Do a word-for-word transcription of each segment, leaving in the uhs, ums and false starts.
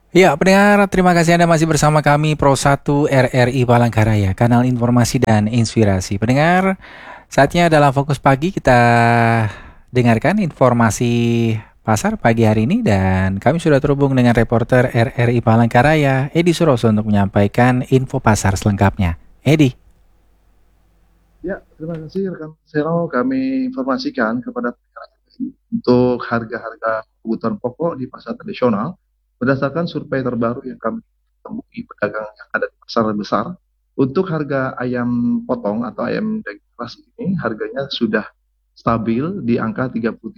Ya, pendengar, terima kasih Anda masih bersama kami Pro satu R R I Palangkaraya, kanal informasi dan inspirasi. Pendengar, saatnya dalam Fokus Pagi kita dengarkan informasi pasar pagi hari ini dan kami sudah terhubung dengan reporter R R I Palangkaraya, Edi Suroso untuk menyampaikan info pasar selengkapnya. Edi. Ya, terima kasih rekan Sero. Kami informasikan kepada untuk harga-harga kebutuhan pokok di pasar tradisional berdasarkan survei terbaru yang kami temui pedagang yang ada di pasar besar. Untuk harga ayam potong atau ayam daging keras ini harganya sudah stabil di angka tiga puluh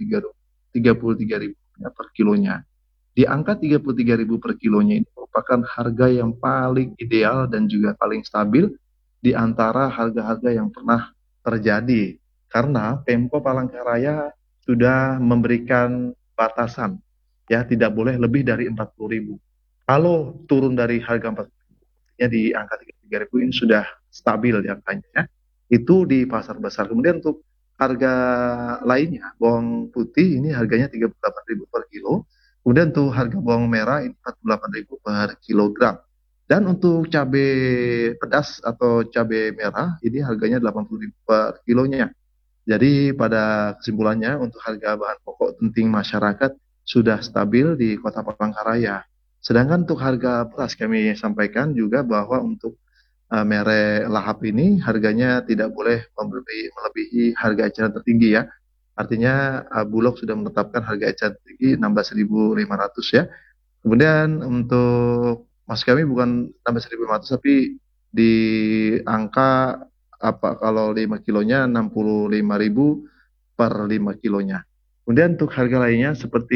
tiga ribu per kilonya. Di angka tiga puluh tiga ribu per kilonya ini merupakan harga yang paling ideal dan juga paling stabil di antara harga-harga yang pernah terjadi. Karena Pemko Palangkaraya sudah memberikan batasan, ya tidak boleh lebih dari empat puluh ribu. Kalau turun dari harga empat puluh ribu, ya di angka tiga puluh tiga ribu ini sudah stabil ya angkanya. Ya. Itu di pasar besar. Kemudian untuk harga lainnya, bawang putih ini harganya tiga puluh delapan ribu per kilo. Kemudian untuk harga bawang merah ini empat puluh delapan ribu per kilogram. Dan untuk cabai pedas atau cabai merah ini harganya delapan puluh ribu per kilonya. Jadi pada kesimpulannya untuk harga bahan pokok penting masyarakat sudah stabil di Kota Palangkaraya. Sedangkan untuk harga beras kami sampaikan juga bahwa untuk uh, merek Lahap ini harganya tidak boleh melebihi, melebihi harga eceran tertinggi ya. Artinya uh, Bulog sudah menetapkan harga eceran tertinggi enam belas ribu lima ratus ya. Kemudian untuk mas kami bukan enam belas ribu lima ratus tapi di angka apa kalau lima kilonya enam puluh lima ribu per lima kilonya. Kemudian untuk harga lainnya seperti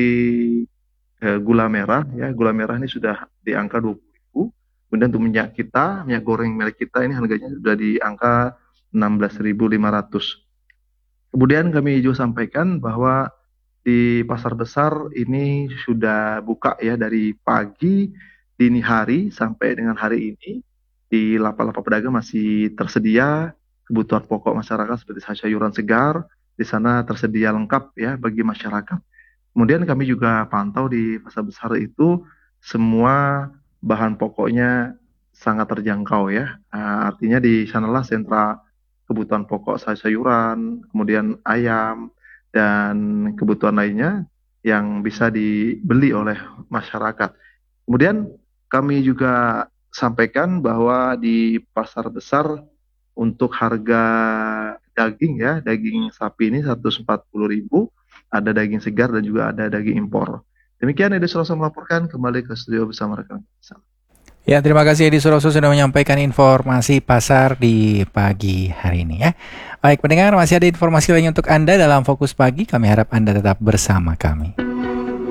eh, gula merah ya, gula merah ini sudah di angka dua puluh ribu. Kemudian untuk minyak kita, minyak goreng merek kita ini harganya sudah di angka enam belas ribu lima ratus. Kemudian kami juga sampaikan bahwa di pasar besar ini sudah buka ya dari pagi dini hari sampai dengan hari ini di lapak-lapak pedagang masih tersedia kebutuhan pokok masyarakat seperti sayuran segar di sana tersedia lengkap ya bagi masyarakat. Kemudian kami juga pantau di pasar besar itu semua bahan pokoknya sangat terjangkau ya. Uh, artinya di sanalah sentra kebutuhan pokok sayur-sayuran, kemudian ayam, dan kebutuhan lainnya yang bisa dibeli oleh masyarakat. Kemudian kami juga sampaikan bahwa di pasar besar untuk harga daging ya, daging sapi ini seratus empat puluh ribu, ada daging segar dan juga ada daging impor. Demikian Edi Suroso melaporkan kembali ke studio bersama rekan. Ya, terima kasih Edi Suroso sudah menyampaikan informasi pasar di pagi hari ini ya. Baik pendengar, masih ada informasi lain untuk Anda dalam Fokus Pagi. Kami harap Anda tetap bersama kami.